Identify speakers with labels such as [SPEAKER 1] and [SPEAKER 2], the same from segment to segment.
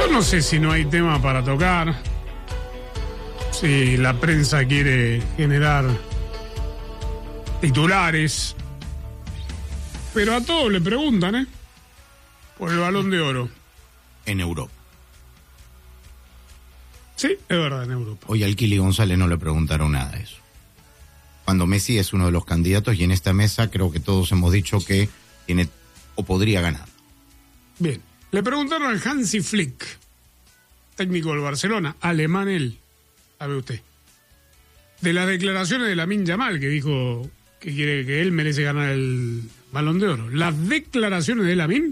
[SPEAKER 1] Yo no sé si no hay tema para tocar, si la prensa quiere generar titulares, pero a todos le preguntan, por el Balón de Oro.
[SPEAKER 2] En Europa.
[SPEAKER 1] Sí, es verdad, en Europa.
[SPEAKER 2] Hoy al Kili González no le preguntaron nada de eso. Cuando Messi es uno de los candidatos y en esta mesa creo que todos hemos dicho que tiene o podría ganar.
[SPEAKER 1] Bien, le preguntaron al Hansi Flick, técnico del Barcelona, alemán él, sabe usted, de las declaraciones de Lamine Yamal, que dijo que él merece ganar el Balón de Oro. Las declaraciones de Lamine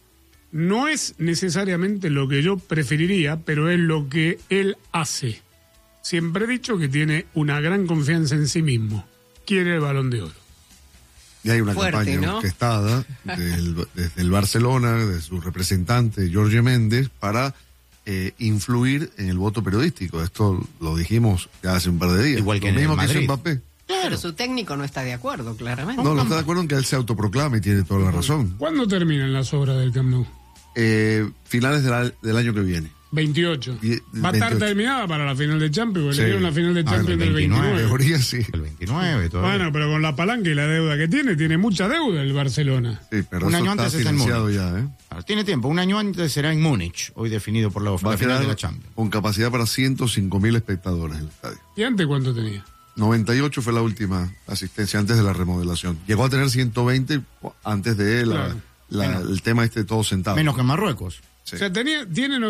[SPEAKER 1] no es necesariamente lo que yo preferiría, pero es lo que él hace. Siempre he dicho que tiene una gran confianza en sí mismo. Quiere el Balón de Oro.
[SPEAKER 3] Y hay una
[SPEAKER 4] Fuerte,
[SPEAKER 3] campaña
[SPEAKER 4] ¿no?
[SPEAKER 3] orquestada desde el Barcelona, de su representante, Jorge Méndez, para influir en el voto periodístico. Esto lo dijimos ya hace un par de días.
[SPEAKER 2] Igual que
[SPEAKER 3] lo
[SPEAKER 2] en
[SPEAKER 3] mismo
[SPEAKER 2] el
[SPEAKER 3] que hizo
[SPEAKER 2] Madrid.
[SPEAKER 3] Mbappé.
[SPEAKER 4] Pero su técnico no está de acuerdo, claramente.
[SPEAKER 3] No está de acuerdo en que él se autoproclame y tiene toda la razón.
[SPEAKER 1] ¿Cuándo terminan las obras del Camp Nou?
[SPEAKER 3] Finales del año que viene.
[SPEAKER 1] 28.
[SPEAKER 3] Y-
[SPEAKER 1] Va a estar
[SPEAKER 3] 28.
[SPEAKER 1] terminada para la final de Champions, porque
[SPEAKER 3] Sí.
[SPEAKER 1] le dieron la final de Champions
[SPEAKER 2] el
[SPEAKER 1] del
[SPEAKER 2] 29.
[SPEAKER 1] 29.
[SPEAKER 3] Teoría sí.
[SPEAKER 2] El 29 todavía.
[SPEAKER 1] Bueno, pero con la palanca y la deuda que tiene mucha deuda el Barcelona.
[SPEAKER 3] Sí, pero
[SPEAKER 2] Un
[SPEAKER 3] eso
[SPEAKER 2] año
[SPEAKER 3] está
[SPEAKER 2] antes es en
[SPEAKER 3] financiado
[SPEAKER 2] Múnich.
[SPEAKER 3] ya,
[SPEAKER 2] Claro, tiene tiempo, un año antes será en Múnich, hoy definido por la
[SPEAKER 3] Va a
[SPEAKER 2] final de la
[SPEAKER 3] quedar
[SPEAKER 2] Champions.
[SPEAKER 3] con capacidad para 105.000 espectadores el estadio.
[SPEAKER 1] ¿Y antes cuánto tenía?
[SPEAKER 3] 98 fue la última asistencia antes de la remodelación. Llegó a tener 120 antes de el tema todo sentado.
[SPEAKER 2] Menos que en Marruecos.
[SPEAKER 3] Sí.
[SPEAKER 1] O sea, tenía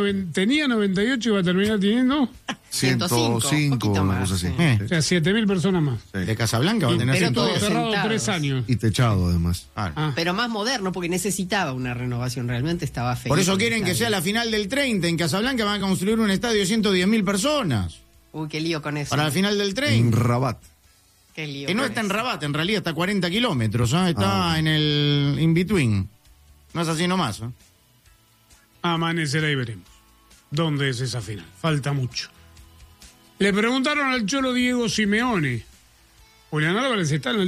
[SPEAKER 1] 98 y va a terminar teniendo,
[SPEAKER 3] 105,
[SPEAKER 4] poquito
[SPEAKER 3] una
[SPEAKER 4] más,
[SPEAKER 3] cosa así.
[SPEAKER 4] sí.
[SPEAKER 1] o sea, 7.000 personas más.
[SPEAKER 3] Sí.
[SPEAKER 2] De Casablanca va a tener
[SPEAKER 4] pero
[SPEAKER 1] Todo
[SPEAKER 4] todos
[SPEAKER 1] cerrado
[SPEAKER 4] sentados.
[SPEAKER 1] 3 años.
[SPEAKER 3] Y techado además.
[SPEAKER 2] Claro.
[SPEAKER 1] Ah.
[SPEAKER 4] Pero más moderno, porque necesitaba una renovación. Realmente estaba feliz.
[SPEAKER 2] Por eso quieren que sea la final del 30. En Casablanca van a construir un estadio de 110.000 personas.
[SPEAKER 4] Uy, qué lío con eso.
[SPEAKER 2] Para la final del
[SPEAKER 3] En
[SPEAKER 2] 30.
[SPEAKER 3] Rabat.
[SPEAKER 4] Qué lío
[SPEAKER 2] Que no
[SPEAKER 4] con
[SPEAKER 2] está en
[SPEAKER 4] eso.
[SPEAKER 2] Rabat, en realidad está a 40 kilómetros. Está en el in-between. No es así nomás.
[SPEAKER 1] Amanecerá y veremos. ¿Dónde es esa final? Falta mucho. Le preguntaron al Cholo Diego Simeone. Julián Álvarez está en la